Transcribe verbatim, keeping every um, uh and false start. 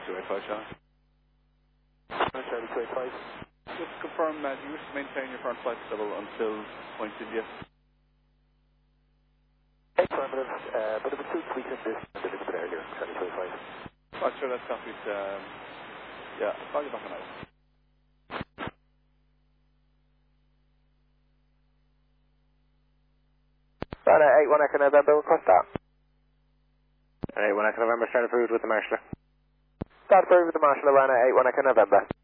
two eight five, Charlie. Charlie two eight five. Just confirm, uh, do you wish to maintain your current flight level until point India? Affirmative, uh, but if it suits, we can do this a little bit earlier, Charlie two eight five. Oh, sure, that's copied. Um, yeah, I'll call you back an hour. Right, uh, eight one Echo November, request that. eight one Echo November, start approved with the Marshaller. Start approved with the Marshall, Atlanta, eight one Echo November.